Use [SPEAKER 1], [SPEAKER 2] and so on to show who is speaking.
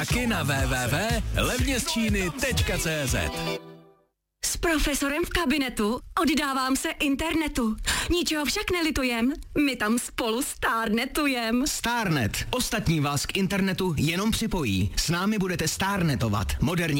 [SPEAKER 1] Taky na www.levnězčíny.cz.
[SPEAKER 2] S profesorem v kabinetu oddávám se internetu. Ničeho však nelitujem, my tam spolu stárnetujem.
[SPEAKER 3] Starnet. Ostatní vás k internetu jenom připojí. S námi budete starnetovat. Moderní